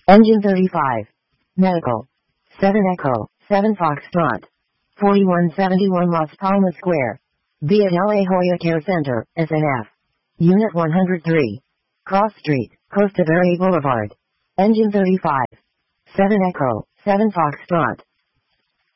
Engine 35. Medical. 7 Echo, 7 Foxtrot. 4171 Las Palmas Square. Via La Jolla Care Center, SNF. Unit 103. Cross Street, Costa Verde Boulevard. Engine 35. 7 Echo, 7 Foxtrot.